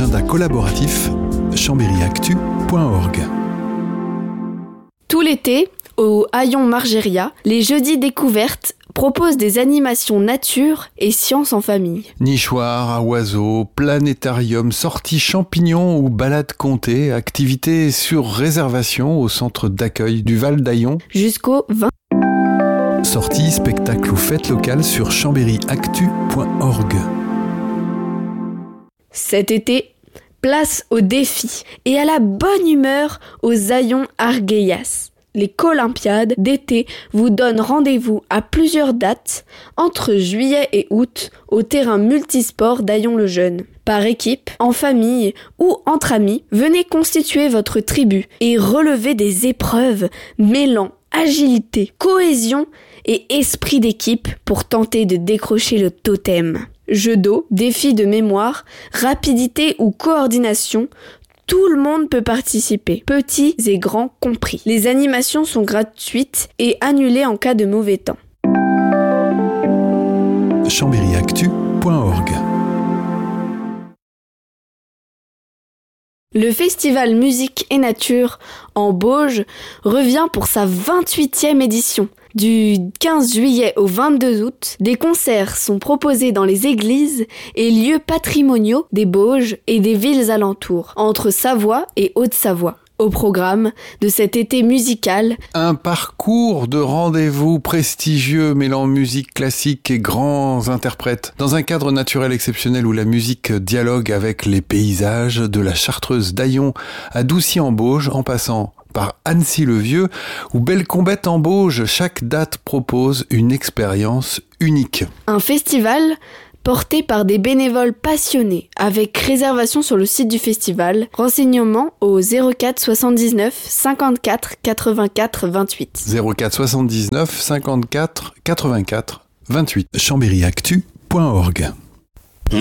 agenda collaboratif chambéryactu.org. Tout l'été, au Hayon Margéria, les jeudis découvertes proposent des animations nature et sciences en famille. Nichoirs à oiseaux, planétarium, sorties champignons ou balades comptées, activités sur réservation au centre d'accueil du Val d'Hayon. Jusqu'au 20. Sorties, spectacles ou fêtes locales sur chambéryactu.org. Cet été, place au défi et à la bonne humeur aux Hayon Arguellas. Les Colympiades d'été vous donnent rendez-vous à plusieurs dates entre juillet et août au terrain multisport d'Hayon-le-Jeune. Par équipe, en famille ou entre amis, venez constituer votre tribu et relever des épreuves mêlant agilité, cohésion et esprit d'équipe pour tenter de décrocher le totem. Jeux d'eau, défis de mémoire, rapidité ou coordination, tout le monde peut participer, petits et grands compris. Les animations sont gratuites et annulées en cas de mauvais temps. chambéryactu.org. Le festival Musique et Nature en Bauges revient pour sa 28e édition. Du 15 juillet au 22 août, des concerts sont proposés dans les églises et lieux patrimoniaux des Bauges et des villes alentours, entre Savoie et Haute-Savoie. Au programme de cet été musical, un parcours de rendez-vous prestigieux mêlant musique classique et grands interprètes, dans un cadre naturel exceptionnel où la musique dialogue avec les paysages de la Chartreuse d'Hayon à Doucy-en-Bauges, en passant par Annecy-le-Vieux ou Bellecombette en Bauges. Chaque date propose une expérience unique. Un festival porté par des bénévoles passionnés, avec réservation sur le site du festival. Renseignements au 04 79 54 84 28. 04 79 54 84 28. chambéryactu.org.